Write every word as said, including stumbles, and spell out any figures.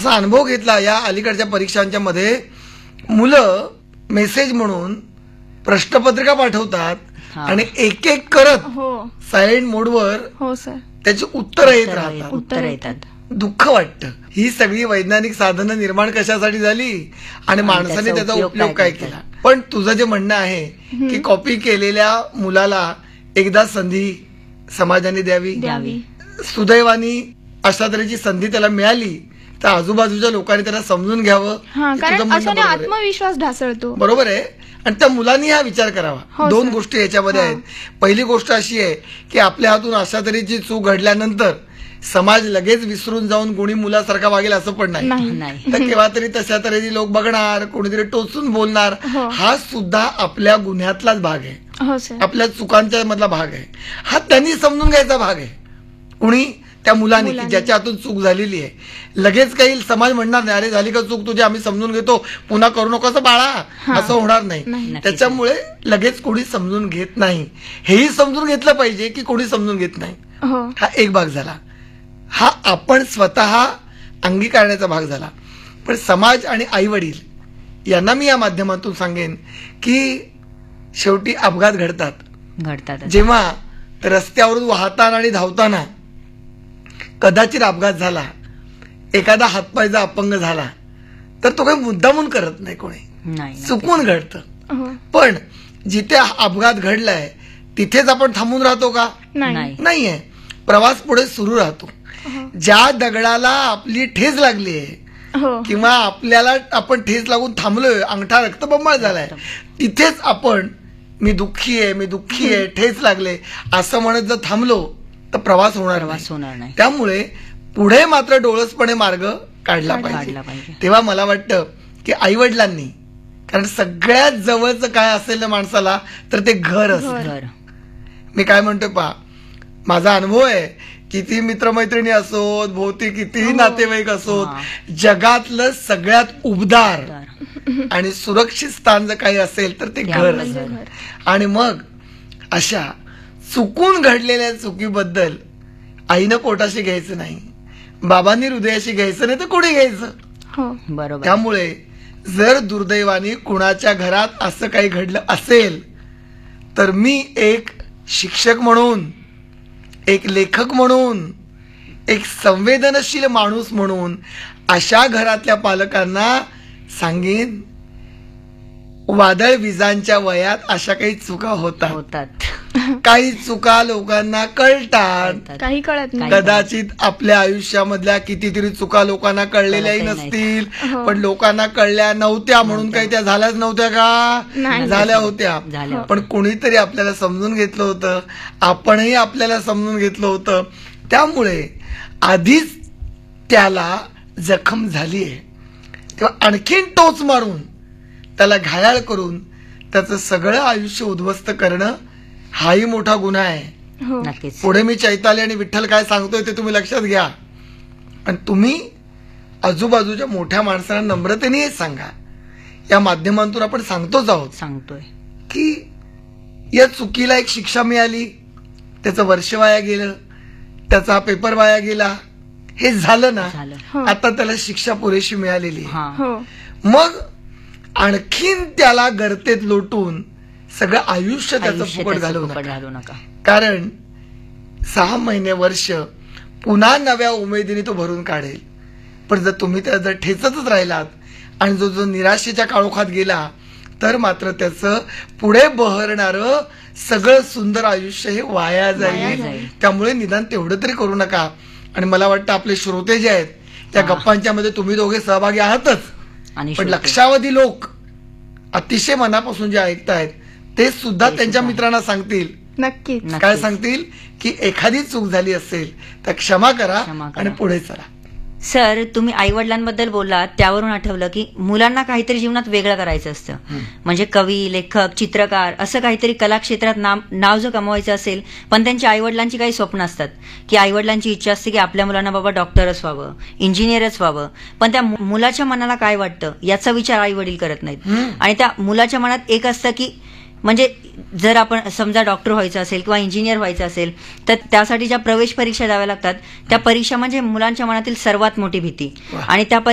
असा अनुभव घेतला या अलीकडच्या परीक्षांच्या मध्ये. मुलं मेसेज म्हणून प्रश्नपत्रिका पाठवतात आणि एक एक करत सायलेंट मोडवर हो सर त्याची उत्तर येत राहतात. उत्तर येतात. दुःख वाटतं. ही सगळी वैज्ञानिक साधनं निर्माण कशासाठी झाली आणि माणसाने त्याचा उपयोग काय केला. पण तुझं जे म्हणणं आहे की कॉपी केलेल्या मुलाला एकदा संधी समाजाने द्यावी, सुदैवानी अशा तऱ्हेची संधी त्याला मिळाली तर आजूबाजूच्या लोकांनी त्याला समजून घ्यावं. आत्मविश्वास ढासळतो. बरोबर आहे. आणि त्या मुलांनी हा विचार करावा. दोन गोष्टी याच्यामध्ये आहेत. पहिली गोष्ट अशी आहे की आपल्या हातून अशा तऱ्हेची चूक घडल्यानंतर समाज लगेच विसरून जाऊन कोणी मुलासारखा वागेल असं पण नाही. तर केव्हा तरी तशा तऱ्हेची लोक बघणार, कोणीतरी टोचून बोलणार. हा सुद्धा आपल्या गुन्ह्यातलाच भाग आहे, आपल्या चुकांच्या मधला भाग आहे. हा त्यांनी समजून घ्यायचा भाग आहे. कुणी त्या मुलांनी की ज्याच्या हातून चूक झालेली आहे. लगेच काही समाज म्हणणार नाही अरे झाली का चूक तुझी, आम्ही समजून घेतो, पुन्हा करू नको असं बाळा, असं होणार नाही. त्याच्यामुळे लगेच कोणी समजून घेत नाही. हेही समजून घेतलं पाहिजे की कोणी समजून घेत नाही. हा एक भाग झाला. हा आपण स्वतः अंगीकारण्याचा भाग झाला. पण समाज आणि आई वडील यांना मी या माध्यमातून सांगेन की शेवटी अपघात घडतात घडतात जेव्हा रस्त्यावरून वाहताना आणि धावताना कदाचित अपघात झाला, एखादा हातपायचा अपंग झाला तर तो काही मुद्दामून करत नाही, कोणी चुकून घडतं. पण जिथे अपघात घडलाय तिथेच आपण थांबून राहतो का? नाहीये. प्रवास पुढे सुरू राहतो. ज्या दगडाला आपली ठेच लागली आहे किंवा आपल्याला आपण ठेच लागून थांबलोय, अंगठा रक्तबंबाळ झालाय, तिथेच आपण मी दुःखी आहे मी दुःखी आहे ठेच लागले असं म्हणत जर थांबलो तर प्रवास होणार नाही. त्यामुळे पुढे मात्र डोळसपणे मार्ग काढला पाहिजे. तेव्हा मला वाटतं की आई वडिलांनी, कारण सगळ्यात जवळचं काय असेल ना माणसाला तर ते घर असेल. मी काय म्हणतोय पहा, माझा अनुभव आहे. किती मित्रमैत्रिणी असोत, भोवती कितीही नातेवाईक असोत, जगातलं सगळ्यात उबदार आणि सुरक्षित स्थान जर काही असेल तर ते घर असेल. आणि मग अशा चुकून घडलेल्या चुकीबद्दल आईनं पोटाशी घ्यायचं नाही, बाबांनी हृदयाशी घ्यायचं नाही तर कोणी घ्यायचं. बरोबर. त्यामुळे जर दुर्दैवाने कुणाच्या घरात असं काही घडलं असेल तर मी एक शिक्षक म्हणून, एक लेखक म्हणून, एक संवेदनशील माणूस म्हणून अशा घरातल्या पालकांना सांगेन, वादळ विजांच्या वयात अशा काही चुका होतात होतात काही चुका लोकांना कळतात, काही कळत नाही. कदाचित आपल्या आयुष्यामधल्या कितीतरी चुका लोकांना कळलेल्याही नसतील, पण लोकांना कळल्या नव्हत्या म्हणून काही त्या झाल्याच नव्हत्या का? झाल्या होत्या. पण कोणीतरी आपल्याला समजून घेतलं होतं, आपणही आपल्याला समजून घेतलं होतं. त्यामुळे आधीच त्याला जखम झाली आहे तेव्हा आणखीन टोच मारून त्याला घायाळ करून त्याचं सगळं आयुष्य उद्ध्वस्त करणं हाही मोठा गुन्हा आहे. पुढे मी चैताली आणि विठ्ठल काय सांगतोय ते तुम्ही लक्षात घ्या. आणि तुम्ही आजूबाजूच्या मोठ्या माणसांना नम्रतेने हे सांगा. या माध्यमातून आपण सांगतोच आहोत सांगतोय की या चुकीला एक शिक्षा मिळाली, त्याचं वर्ष वाया गेलं, त्याचा पेपर वाया गेला, हे झालं ना, आता त्याला शिक्षा पुरेशी मिळालेली. मग आणखीन त्याला गर्तेत लोटून सगळं आयुष्य त्याचं फुकट घालवू नका. कारण सहा महिने वर्ष पुन्हा नव्या उमेदीने तो भरून काढेल. पण जर तुम्ही त्याला जर ठेचतच राहिलात आणि जो जो निराशेच्या काळोखात गेला तर मात्र त्याचं पुढे बहरणारं सगळं सुंदर आयुष्य हे वाया जाईल. त्यामुळे निदान तेवढं तरी करू नका. आणि मला वाटतं आपले श्रोते जे आहेत त्या गप्पांच्या मध्ये तुम्ही दोघे सहभागी आहातच, पण लक्षावधी लोक अतिशय मनापासून जे ऐकतायत ते सुद्धा त्यांच्या मित्रांना सांगतील. नक्कीच. काय सांगतील की एखादी चूक झाली असेल तर क्षमा करा आणि पुढे चला. सर, तुम्ही आई वडिलांबद्दल बोललात त्यावरून आठवलं की मुलांना काहीतरी जीवनात वेगळं करायचं असतं. म्हणजे कवी, लेखक, चित्रकार असं काहीतरी कला क्षेत्रात नाम नाव जर कमवायचं असेल, पण त्यांच्या आई वडिलांची काही स्वप्न असतात की आई वडिलांची इच्छा असते की आपल्या मुलांना बाबा डॉक्टरच व्हावं, इंजिनियरच व्हावं. पण त्या मुलाच्या मनाला काय वाटतं याचा विचार आई वडील करत नाहीत. आणि त्या मुलाच्या मनात एक असतं की म्हणजे जर आपण समजा डॉक्टर व्हायचं असेल किंवा इंजिनियर व्हायचं असेल तर त्यासाठी ज्या प्रवेश परीक्षा द्याव्या लागतात त्या परीक्षा म्हणजे मुलांच्या मनातील सर्वात मोठी भीती. आणि त्या